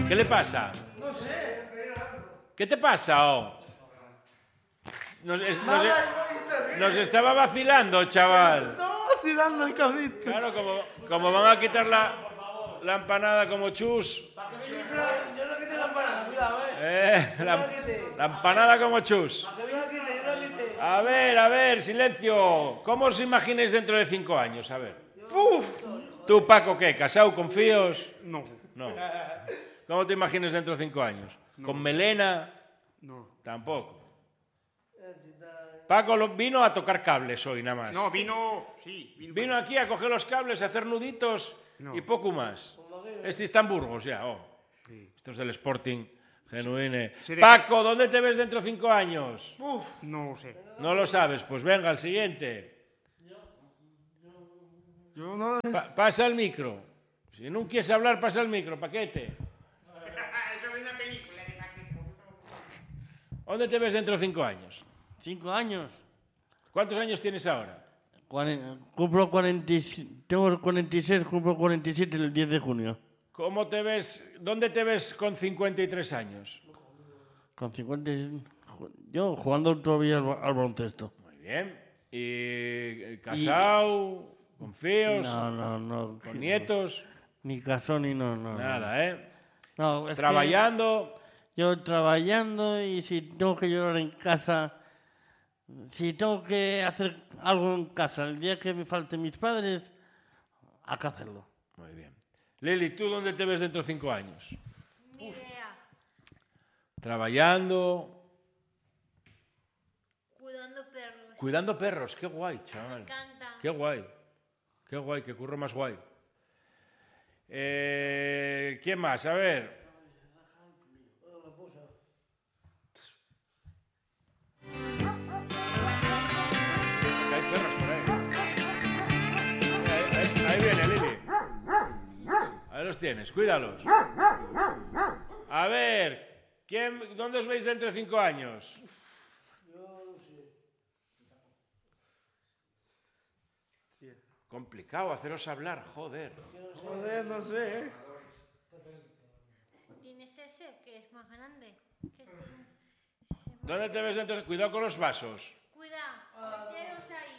¿Qué le pasa? No sé. ¿Qué te pasa, Nos estaba vacilando, chaval. Estaba vacilando el cabrito. Claro, como van a quitar la empanada como chus. Yo no quité la empanada, cuidado, La empanada como chus. Yo no quité. A ver, silencio. ¿Cómo os imagináis dentro de 5 años? A ver. ¡Uf! ¿Tú, Paco, qué? ¿Casado con fíos? No. No. ¿Cómo te imaginas dentro de 5 años? ¿Con melena? No. Tampoco. Paco vino a tocar cables hoy, nada más. No, vino Vino aquí a coger los cables, a hacer nuditos y poco más. Este está en Burgos ya. Sí. Esto es del Sporting Genuine. Sí, Paco, ¿dónde te ves dentro de 5 años? Uf, no sé. No lo sabes. Pues venga, al siguiente. Yo no... Pasa el micro. Si no quieres hablar, pasa el micro, paquete. Eso es una película de ¿Dónde te ves dentro de 5 años? 5 años. ¿Cuántos años tienes ahora? Cumplo 46, tengo 46, cumplo 47 el 10 de junio. ¿Cómo te ves? ¿Dónde te ves con 53 años? Con 50... Yo jugando todavía al baloncesto. Muy bien. ¿Y casado? ¿Con fíos? No. ¿Con nietos? Ni casó ni no. Nada, ¿eh? No, es ¿Trabajando? Yo trabajando y si tengo que llorar en casa, si tengo que hacer algo en casa, el día que me falten mis padres, hay que hacerlo. Muy bien. Lili, ¿tú dónde te ves dentro de 5 años? Ni idea. Trabajando. Cuidando perros. Cuidando perros. Qué guay, chaval. Me encanta. Qué guay. Qué guay, qué curro más guay. ¿Quién más? A ver. Hay perros por ahí. Ahí viene, Lili. Ahí los tienes, cuídalos. A ver, ¿dónde os veis dentro de 5 años? Complicado haceros hablar, joder. Joder, no sé, ¿eh? ¿Tienes ese que es más grande? ¿Dónde te ves dentro? Cuidado con los vasos. Cuidado, meteros ahí.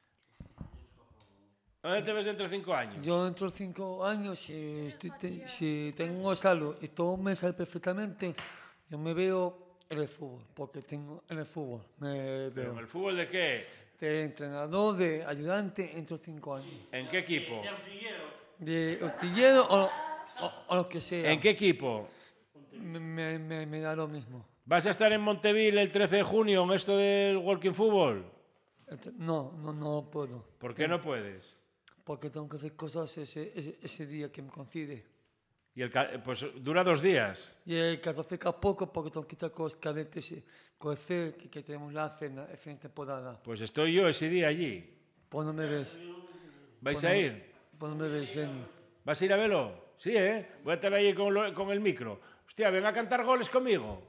¿Dónde te ves dentro de 5 años? Yo dentro de 5 años, si tengo salud y todo me sale perfectamente, yo me veo en el fútbol, porque tengo en el fútbol, me ¿Pero veo el fútbol de qué? de entrenador, de ayudante dentro de 5 años. ¿En qué equipo? De artillero o lo que sea. ¿En qué equipo? Me da lo mismo. ¿Vas a estar en Monteville el 13 de junio en esto del Walking Fútbol? No puedo. ¿Por qué no puedes? Porque tengo que hacer cosas ese día que me coincide. Y pues dura 2 días. Y el 14 que a poco, porque tengo que estar con los cadetes, con el que tenemos la cena el fin de temporada. Pues estoy yo ese día allí. Pues no me ves. ¿Vais a ir? Pues no me ves, Benny. ¿Vas a ir a verlo? Sí, ¿eh? Voy a estar ahí con el micro. Hostia, ven a cantar goles conmigo.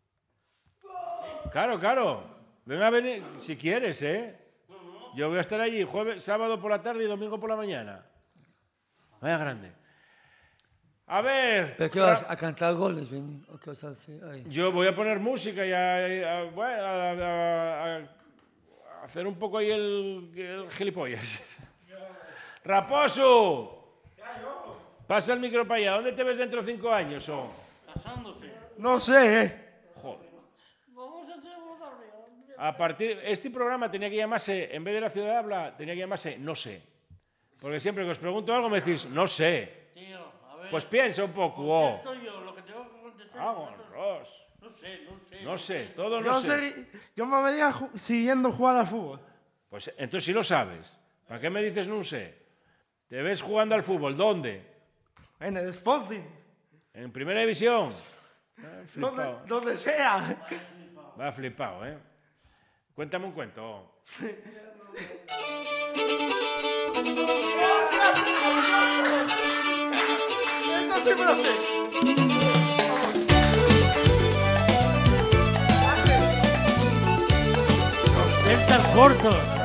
Claro. Ven a venir si quieres, ¿eh? Yo voy a estar allí sábado por la tarde y domingo por la mañana. Vaya grande. A ver. ¿Pero qué vas a cantar goles, Benny? ¿O qué vas a hacer ahí? Yo voy a poner música y a hacer un poco ahí el gilipollas. ¡Raposo! Pasa el micro para allá. ¿Dónde te ves dentro de 5 años? Casándose. No sé, ¿eh? Joder. Este programa tenía que llamarse, en vez de La Ciudad Habla, tenía que llamarse No sé. Porque siempre que os pregunto algo me decís, no sé. Tío, a ver. Pues piensa un poco. Contesto yo lo que tengo que contestar. Vámonos. No sé, todo Yo no sé. yo me vería siguiendo jugar al fútbol. Pues entonces sí lo sabes. ¿Para qué me dices no sé? ¿Te ves jugando al fútbol? ¿Dónde? En el Sporting. ¿En primera división? Donde sea. Va flipado, ¿eh? Cuéntame un cuento. Esto sí me lo sé. Los celtas cortos.